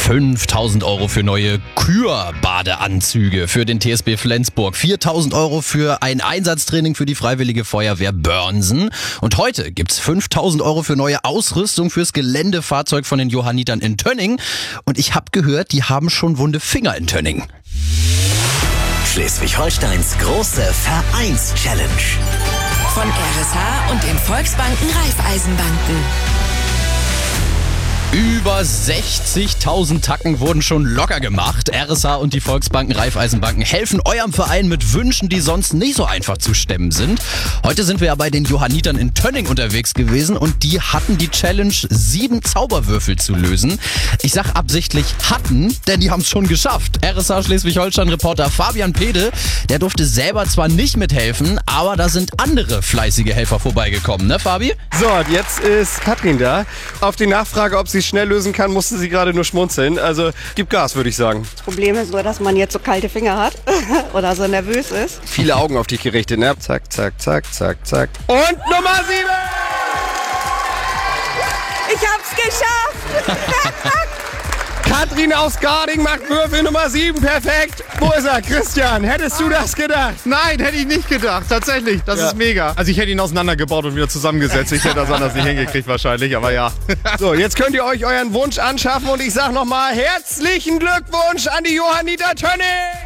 5.000 Euro für neue Kür-Badeanzüge für den TSB Flensburg. 4.000 Euro für ein Einsatztraining für die Freiwillige Feuerwehr Börnsen. Und heute gibt's 5.000 Euro für neue Ausrüstung fürs Geländefahrzeug von den Johannitern in Tönning. Und ich habe gehört, die haben schon wunde Finger in Tönning. Schleswig-Holsteins große Vereins-Challenge. Von RSH und den Volksbanken Raiffeisenbanken. Über 60.000 Tacken wurden schon locker gemacht. RSH und die Volksbanken Raiffeisenbanken helfen eurem Verein mit Wünschen, die sonst nicht so einfach zu stemmen sind. Heute sind wir ja bei den Johannitern in Tönning unterwegs gewesen und die hatten die Challenge, 7 Zauberwürfel zu lösen. Ich sag absichtlich hatten, denn die haben es schon geschafft. RSH Schleswig-Holstein-Reporter Fabian Pede, der durfte selber zwar nicht mithelfen, aber da sind andere fleißige Helfer vorbeigekommen, ne Fabi? So, jetzt ist Katrin da. Auf die Nachfrage, ob sie es schnell lösen kann, musste sie gerade nur schmunzeln. Also gib Gas, würde ich sagen. Das Problem ist nur, dass man jetzt so kalte Finger hat oder so nervös ist. Viele Augen auf dich gerichtet, ne? Zack, zack, zack, zack, zack. Und Nummer 7! Ich hab's geschafft! Katrin aus Garding macht Würfel Nummer 7, perfekt. Wo ist er? Christian, hättest du das gedacht? Nein, hätte ich nicht gedacht. Tatsächlich, das ist mega. Also ich hätte ihn auseinandergebaut und wieder zusammengesetzt. Ich hätte das anders nicht hingekriegt wahrscheinlich, aber ja. So, jetzt könnt ihr euch euren Wunsch anschaffen und ich sag nochmal herzlichen Glückwunsch an die Johanniter Tönning!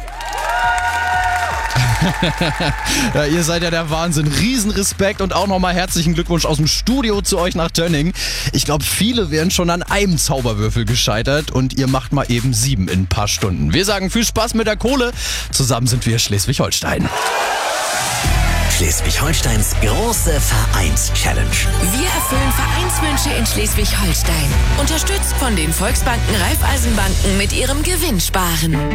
Ja, ihr seid ja der Wahnsinn. Riesenrespekt und auch nochmal herzlichen Glückwunsch aus dem Studio zu euch nach Tönning. Ich glaube, viele wären schon an einem Zauberwürfel gescheitert und ihr macht mal eben 7 in ein paar Stunden. Wir sagen viel Spaß mit der Kohle. Zusammen sind wir Schleswig-Holstein. Schleswig-Holsteins große Vereins-Challenge. Wir erfüllen Vereinswünsche in Schleswig-Holstein. Unterstützt von den Volksbanken Raiffeisenbanken mit ihrem Gewinnsparen.